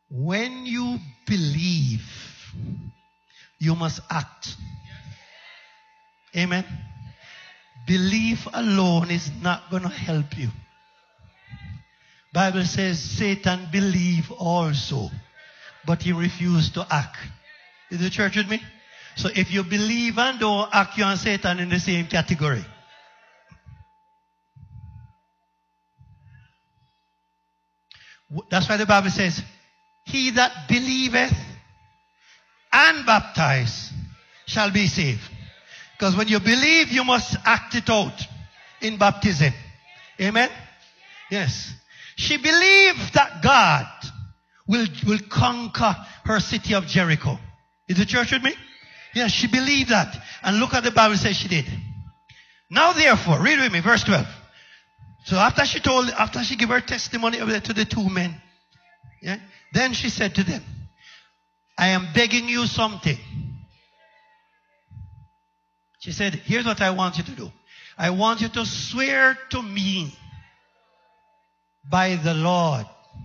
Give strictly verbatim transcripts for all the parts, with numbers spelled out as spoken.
When you believe, you must act. Amen. Belief alone is not going to help you. Bible says Satan believed also, but he refused to act. Is the church with me? So if you believe and don't act, you and Satan in the same category. That's why the Bible says, he that believeth and baptize shall be saved. Because when you believe, you must act it out in baptism. Amen? Yes. She believed that God will, will conquer her city of Jericho. Is the church with me? Yes, she believed that. And look at the Bible says she did. Now therefore, read with me, verse twelve. So after she told, after she gave her testimony to the two men, yeah, then she said to them, I am begging you something. She said, here's what I want you to do. I want you to swear to me by the Lord.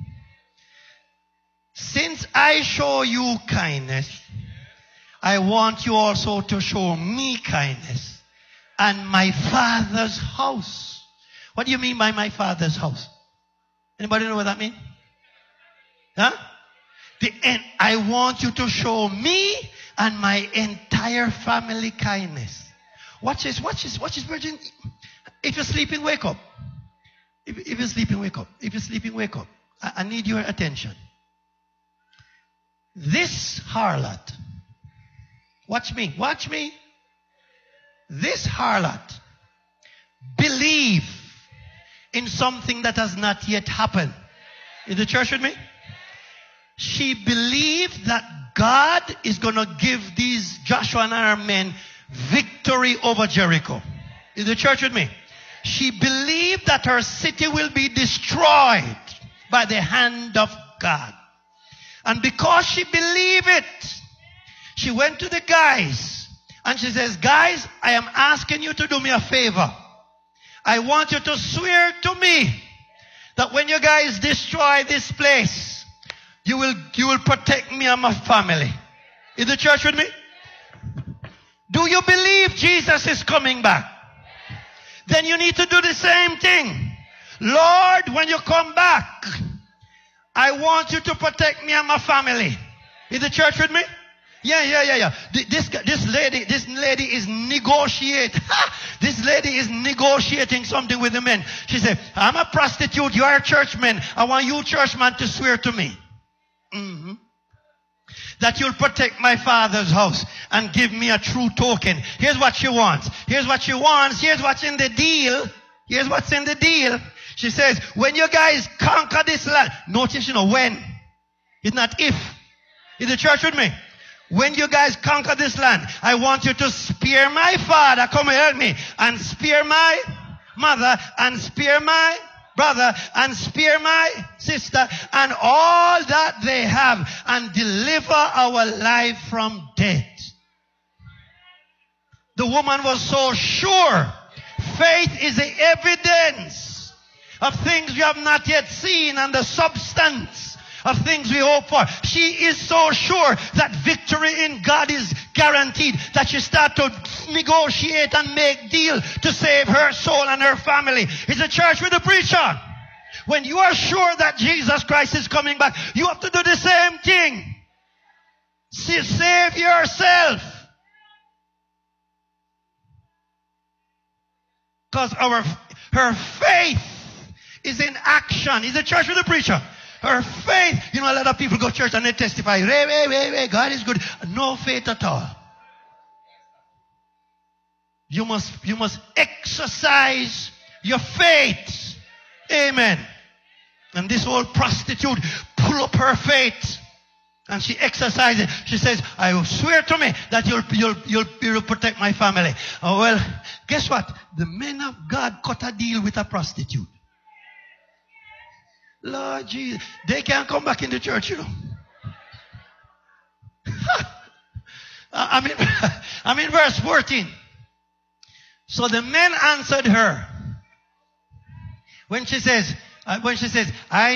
Since I show you kindness, I want you also to show me kindness and my father's house. What do you mean by my father's house? Anybody know what that means? Huh? The end. I want you to show me and my entire family kindness. Watch this, watch this, watch this, virgin. If you're sleeping, wake up. If, if you're sleeping, wake up. If you're sleeping, wake up. I, I need your attention. This harlot, watch me, watch me. This harlot believe in something that has not yet happened. Is the church with me? She believed that God is going to give these Joshua and her men victory over Jericho. Is the church with me? She believed that her city will be destroyed by the hand of God. And because she believed it, she went to the guys and she says, guys, I am asking you to do me a favor. I want you to swear to me that when you guys destroy this place, you will, you will protect me and my family. Is the church with me? Do you believe Jesus is coming back? Then you need to do the same thing. Lord, when you come back, I want you to protect me and my family. Is the church with me? Yeah, yeah, yeah, yeah. This, this lady, this lady is negotiating. This lady is negotiating something with the men. She said, I'm a prostitute. You are a churchman. I want you churchman to swear to me. Mm-hmm. That you'll protect my father's house and give me a true token. Here's what she wants. Here's what she wants. Here's what's in the deal. Here's what's in the deal. She says, when you guys conquer this land, notice, you know, when. It's not if. Is the church with me? When you guys conquer this land, I want you to spare my father, come and help me, and spare my mother, and spare my brother, and spare my sister, and all that they have, and deliver our life from death. The woman was so sure. Faith is the evidence of things we have not yet seen, and the substance of things we hope for. She is so sure that victory in God is guaranteed that she start to negotiate and make deal to save her soul and her family. It's a church with a preacher. When you are sure that Jesus Christ is coming back, you have to do the same thing. Save yourself. Because our her faith is in action. Is a church with a preacher. Her faith, you know, a lot of people go to church and they testify, hey, hey, hey, hey, God is good. No faith at all. You must, you must exercise your faith. Amen. And this old prostitute pull up her faith and she exercises. She says, I will swear to me that you'll, you'll, you'll, you'll protect my family. Oh, well, guess what? The men of God cut a deal with a prostitute. Lord Jesus, they can't come back in the church, you know. I mean, I'm in verse fourteen. So the men answered her when she says, uh, when she says, I